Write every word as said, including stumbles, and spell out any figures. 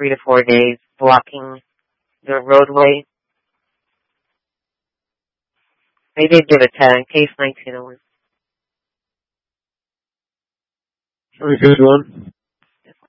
three to four days blocking the roadway. They did give a ten, case nineteen oh one. Very good one.